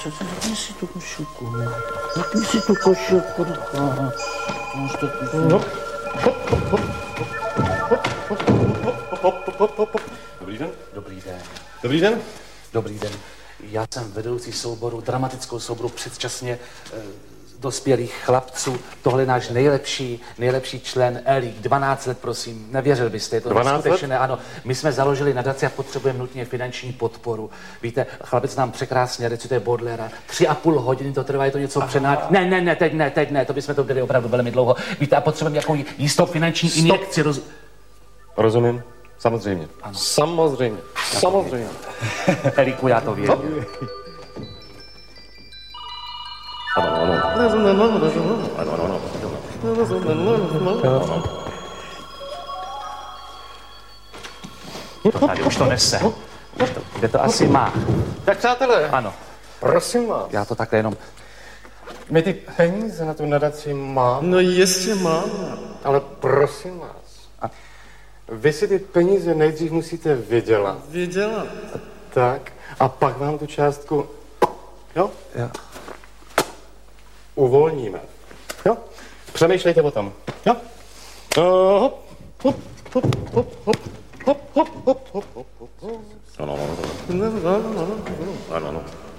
Zapni si tu košilku. Zapni si tu košilku. Máš takový... Dobrý den. Dobrý den. Dobrý den. Dobrý den. Já jsem vedoucí souboru, dramatickou souboru předčasně dospělých chlapců. Tohle je náš nejlepší člen, Elík. 12 let, prosím. Nevěřil byste, je to 12 let? Ne, ano. My jsme založili nadaci a potřebujeme nutně finanční podporu. Víte, chlapec nám překrásně recituje Baudelaire. 3,5 hodiny to trvá, je to něco přenáč. Ne, teď ne, to bychom to dělali opravdu velmi dlouho. Víte, a potřebujeme nějakou jistou finanční injekci. Rozumím. Samozřejmě. Ano. Samozřejmě. Samozřejmě. Elíku, já to věřím. Ano. To tady už to nese. Kde to asi má? Tak přátelé, Ano, prosím vás. já to takhle jenom... My ty peníze na tu nadaci máme. No jistě mám. Ale prosím vás. Vy si ty peníze nejdřív musíte vydělat. Vydělat. Tak. A pak vám tu částku... Jo? Jo. Uvolníme. Jo? Přemýšlejte o tom. Jo? Hop, hop, hop, hop, hop, hop, hop, hop, hop, hop, hop. Ano.